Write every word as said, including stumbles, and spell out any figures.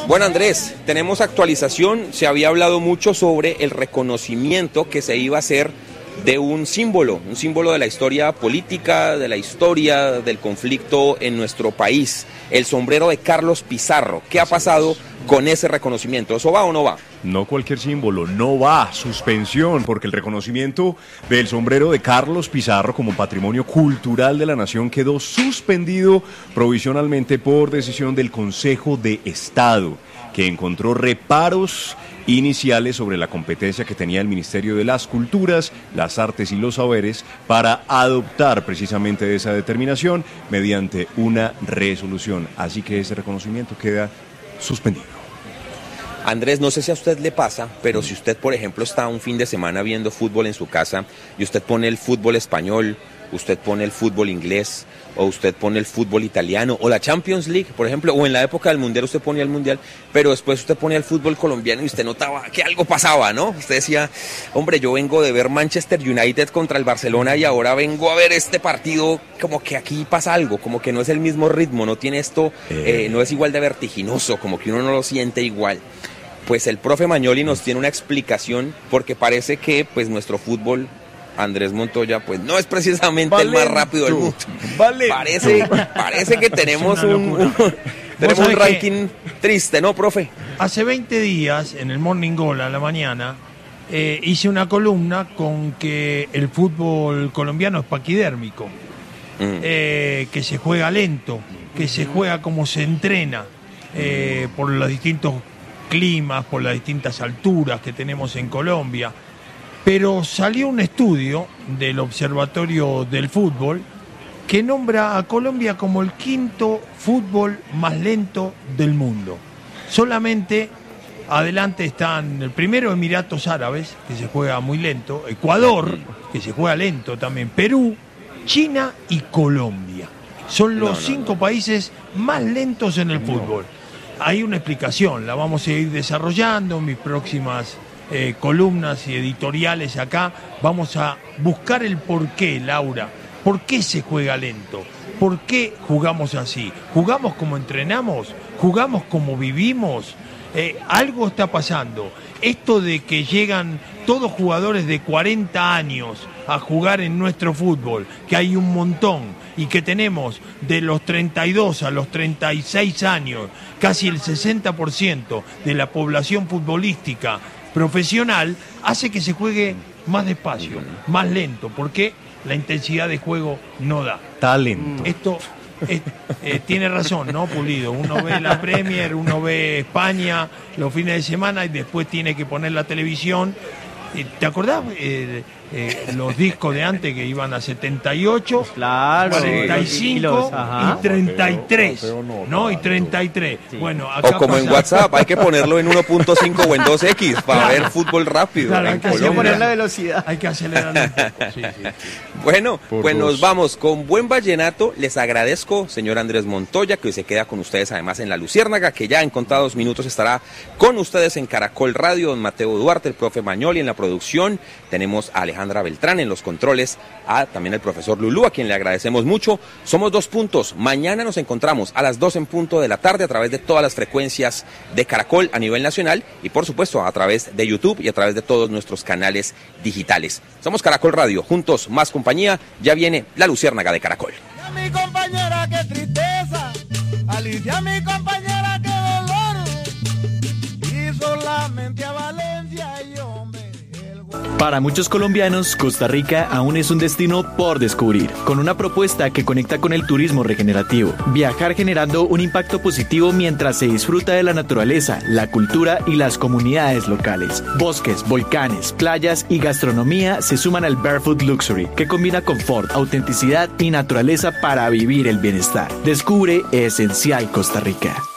Bueno, Andrés, tenemos actualización. Se había hablado mucho sobre el reconocimiento que se iba a hacer de un símbolo, un símbolo de la historia política, de la historia del conflicto en nuestro país, el sombrero de Carlos Pizarro. ¿Qué ha pasado con ese reconocimiento? ¿Eso va o no va? No cualquier símbolo, no va, suspensión, porque el reconocimiento del sombrero de Carlos Pizarro como patrimonio cultural de la nación quedó suspendido provisionalmente por decisión del Consejo de Estado, que encontró reparos iniciales sobre la competencia que tenía el Ministerio de las Culturas, las Artes y los Saberes para adoptar precisamente esa determinación mediante una resolución. Así que ese reconocimiento queda suspendido. Andrés, no sé si a usted le pasa, pero si usted, por ejemplo, está un fin de semana viendo fútbol en su casa y usted pone el fútbol español, usted pone el fútbol inglés, o usted pone el fútbol italiano, o la Champions League, por ejemplo, o en la época del Mundial usted ponía el Mundial, pero después usted ponía el fútbol colombiano y usted notaba que algo pasaba, ¿no? Usted decía, hombre, yo vengo de ver Manchester United contra el Barcelona y ahora vengo a ver este partido, como que aquí pasa algo, como que no es el mismo ritmo, no tiene esto, eh, no es igual de vertiginoso, como que uno no lo siente igual. Pues el profe Magnoli nos tiene una explicación, porque parece que pues nuestro fútbol, Andrés Montoya, pues no es precisamente Valento. El más rápido del mundo. Valento. Parece, parece que tenemos un, un, tenemos un ranking que triste, ¿no, profe? Hace veinte días, en el Morning Goal a la mañana, eh, hice una columna con que el fútbol colombiano es paquidérmico, mm. eh, que se juega lento, que se juega como se entrena, eh, por los distintos climas, por las distintas alturas que tenemos en Colombia. Pero salió un estudio del Observatorio del Fútbol que nombra a Colombia como el quinto fútbol más lento del mundo. Solamente adelante están el primero, Emiratos Árabes, que se juega muy lento, Ecuador, que se juega lento también, Perú, China y Colombia. Son los no, no, cinco no. países más lentos en el no. fútbol. Hay una explicación, la vamos a ir desarrollando en mis próximas eh, columnas y editoriales acá. Vamos a buscar el porqué, Laura. ¿Por qué se juega lento? ¿Por qué jugamos así? ¿Jugamos como entrenamos? ¿Jugamos como vivimos? Eh, algo está pasando. Esto de que llegan todos jugadores de cuarenta años a jugar en nuestro fútbol, que hay un montón, y que tenemos de los treinta y dos a los treinta y seis años, casi el sesenta por ciento de la población futbolística profesional, hace que se juegue más despacio, más lento, porque la intensidad de juego no da. Talento. Esto es, eh, tiene razón, ¿no, Pulido? Uno ve la Premier, uno ve España los fines de semana y después tiene que poner la televisión. ¿Te acordás eh, eh, los discos de antes que iban a setenta y ocho, claro, cuarenta y cinco y, y treinta y tres? Mateo, Mateo no, ¿no? Y Mateo. treinta y tres. Sí. Bueno, acá o como pasa... en WhatsApp, hay que ponerlo en uno punto cinco o en dos equis para Claro. ver fútbol rápido. Claro, en hay que Colombia. poner la velocidad. Hay que acelerar un poco. Sí, sí, sí. Bueno, Por pues dos. nos vamos con buen vallenato. Les agradezco, señor Andrés Montoya, que hoy se queda con ustedes además en La Luciérnaga, que ya en contados minutos estará con ustedes en Caracol Radio. Don Mateo Duarte, el profe Magnoli en la producción. Tenemos a Alejandra Beltrán en los controles, a también el profesor Lulú, a quien le agradecemos mucho. Somos Dos Puntos. Mañana nos encontramos a las dos en punto de la tarde a través de todas las frecuencias de Caracol a nivel nacional y por supuesto a través de YouTube y a través de todos nuestros canales digitales. Somos Caracol Radio, juntos más compañía. Ya viene La Luciérnaga de Caracol. A mi compañera, qué tristeza, Alicia, mi compañera, qué dolor, y solamente a Valencia y hombre. Para muchos colombianos, Costa Rica aún es un destino por descubrir, con una propuesta que conecta con el turismo regenerativo. Viajar generando un impacto positivo mientras se disfruta de la naturaleza, la cultura y las comunidades locales. Bosques, volcanes, playas y gastronomía se suman al Barefoot Luxury, que combina confort, autenticidad y naturaleza para vivir el bienestar. Descubre Esencial Costa Rica.